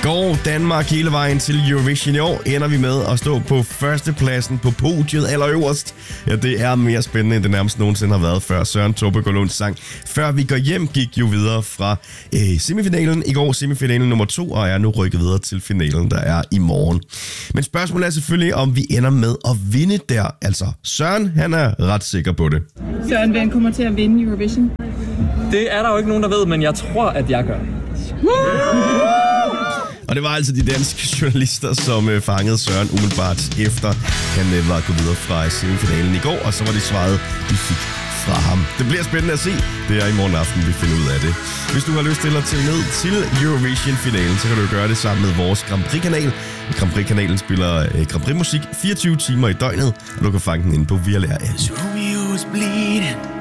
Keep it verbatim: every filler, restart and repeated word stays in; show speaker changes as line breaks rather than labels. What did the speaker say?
Går Danmark hele vejen til Eurovision i år, ender vi med at stå på førstepladsen på podiet allerøverst. Ja, det er mere spændende, end det nærmest nogensinde har været før. Søren Tobbe Lunds sang Før vi går hjem gik jo videre fra øh, semifinalen i går, semifinalen nummer to, og er nu rykket videre til finalen, der er i morgen. Men spørgsmålet er selvfølgelig, om vi ender med at vinde der. Altså, Søren, han er ret sikker på det.
Søren, hvem kommer til at vinde Eurovision?
Det er der jo ikke nogen, der ved, men jeg tror, at jeg gør.
Og det var altså de danske journalister, som øh, fangede Søren umiddelbart efter han øh, var gået videre fra semifinalen i går, og så var det svaret, de fik fra ham. Det bliver spændende at se. Det er i morgen aften, vi finder ud af det. Hvis du har lyst til at tælle ned til Eurovision-finalen, så kan du gøre det sammen med vores Grand Prix-kanal. Grand Prix-kanalen spiller øh, Grand Prix-musik fireogtyve timer i døgnet, og du kan fange den inde på Vialer.